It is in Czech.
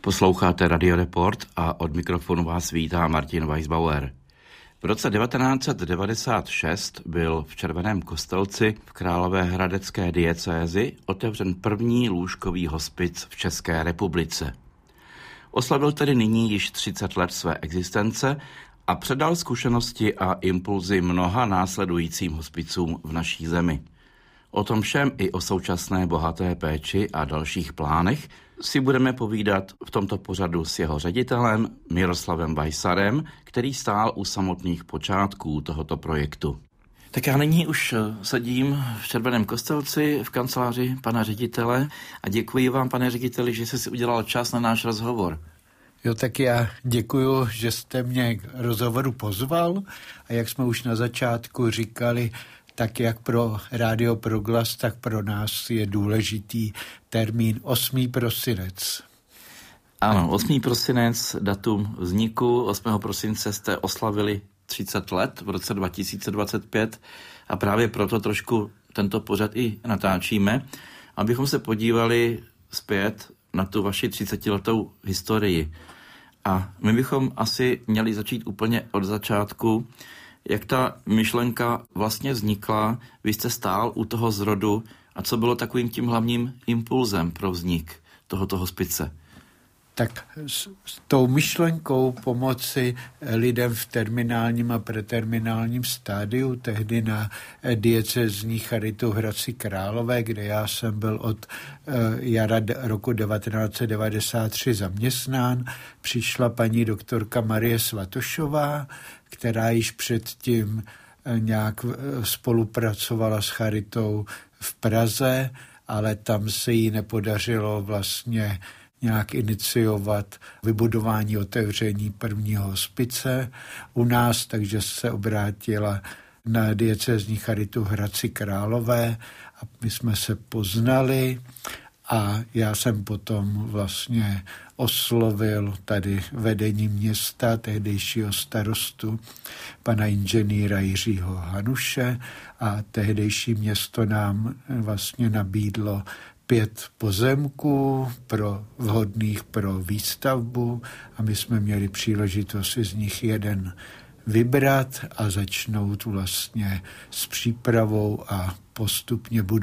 Posloucháte Radio Report a od mikrofonu vás vítá Martin Weisbauer. V roce 1996 byl v Červeném Kostelci v královéhradecké diecézi otevřen první lůžkový hospic v České republice. Oslavil tedy nyní již 30 let své existence a předal zkušenosti a impulzy mnoha následujícím hospicům v naší zemi. O tom všem i o současné bohaté péči a dalších plánech si budeme povídat v tomto pořadu s jeho ředitelem Miroslavem Weissarem, který stál u samotných počátků tohoto projektu. Tak já nyní už sedím v Červeném Kostelci v kanceláři pana ředitele a děkuji vám, pane řediteli, že jste si udělal čas na náš rozhovor. Jo, tak já děkuju, že jste mě k rozhovoru pozval a jak jsme už na začátku říkali, tak jak pro Rádio Proglas, tak pro nás je důležitý termín 8. prosinec. Ano, 8. prosinec, datum vzniku. 8. prosince jste oslavili 30 let v roce 2025 a právě proto trošku tento pořad i natáčíme, abychom se podívali zpět na tu vaši 30letou historii. A my bychom asi měli začít úplně od začátku, jak ta myšlenka vlastně vznikla, vy jste stál u toho zrodu a co bylo takovým tím hlavním impulzem pro vznik tohoto hospice? Tak s tou myšlenkou pomoci lidem v terminálním a preterminálním stádiu, tehdy na diecézní charitu v Hradci Králové, kde já jsem byl od jara roku 1993 zaměstnán, přišla paní doktorka Marie Svatošová, která již předtím nějak spolupracovala s charitou v Praze, ale tam se jí nepodařilo vlastně nějak iniciovat vybudování otevření prvního hospice u nás, takže se obrátila na diecézní charitu v Hradci Králové a my jsme se poznali a já jsem potom vlastně oslovil tady vedení města, tehdejšího starostu, pana inženýra Jiřího Hanuše a tehdejší město nám vlastně nabídlo 5 pozemků vhodných pro výstavbu a my jsme měli příležitost si z nich jeden vybrat a začnout vlastně s přípravou a postupně budovat